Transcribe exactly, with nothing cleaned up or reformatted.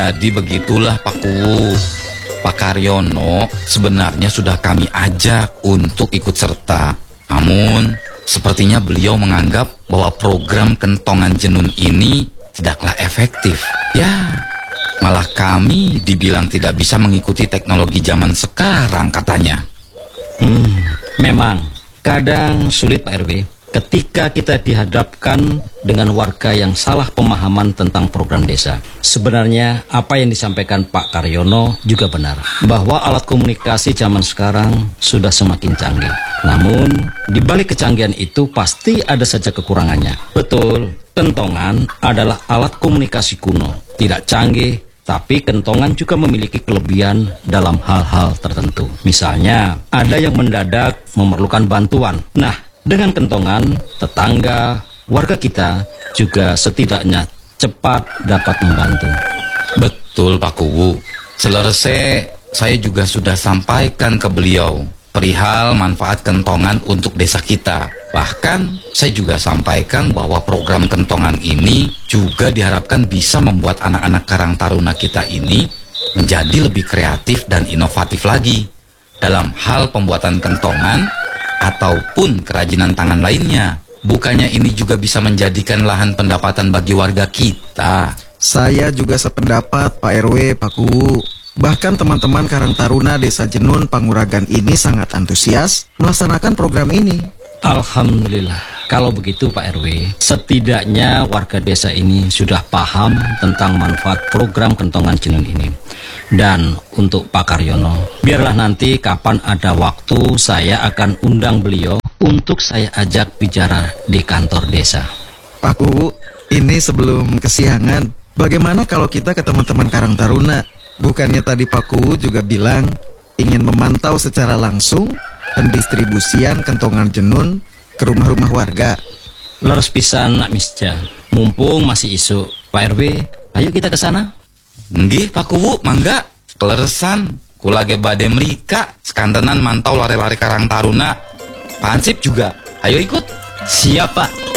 Jadi begitulah Pak Kuwu. Pak Karyono sebenarnya sudah kami ajak untuk ikut serta. Namun sepertinya beliau menganggap bahwa program kentongan jenun ini tidaklah efektif. Ya, malah kami dibilang tidak bisa mengikuti teknologi zaman sekarang katanya. Hmm, memang kadang sulit Pak R W ketika kita dihadapkan dengan warga yang salah pemahaman tentang program desa. Sebenarnya apa yang disampaikan Pak Karyono juga benar, bahwa alat komunikasi zaman sekarang sudah semakin canggih. Namun di balik kecanggihan itu pasti ada saja kekurangannya. Betul, kentongan adalah alat komunikasi kuno, tidak canggih, tapi kentongan juga memiliki kelebihan dalam hal-hal tertentu. Misalnya, ada yang mendadak memerlukan bantuan. Nah, dengan kentongan, tetangga, warga kita juga setidaknya cepat dapat membantu. Betul Pak Kuwu. Selesai, saya juga sudah sampaikan ke beliau perihal manfaat kentongan untuk desa kita. Bahkan saya juga sampaikan bahwa program kentongan ini juga diharapkan bisa membuat anak-anak Karang Taruna kita ini menjadi lebih kreatif dan inovatif lagi dalam hal pembuatan kentongan ataupun kerajinan tangan lainnya. Bukannya ini juga bisa menjadikan lahan pendapatan bagi warga kita. Saya juga sependapat Pak R W, Pak Kuwu. Bahkan teman-teman Karang Taruna Desa Jenun Panguragan ini sangat antusias melaksanakan program ini. Alhamdulillah. Kalau begitu Pak R W, setidaknya warga desa ini sudah paham tentang manfaat program kentongan jenun ini. Dan untuk Pak Karyono, biarlah nanti kapan ada waktu saya akan undang beliau untuk saya ajak bicara di kantor desa. Pak Kuwu, ini sebelum kesiangan, bagaimana kalau kita ke teman-teman Karang Taruna? Bukannya tadi Pak Kuwu juga bilang ingin memantau secara langsung pendistribusian kentongan jenun ke rumah-rumah warga. Leres pisan nak misja, mumpung masih isu. Pak R W, ayo kita ke sana. Nggih Pak Kuwu, mangga. Keleresan kula ge bade mrika sekantenan mantau lare-lare Karang Taruna. Pansip juga. Ayo ikut. Siap Pak.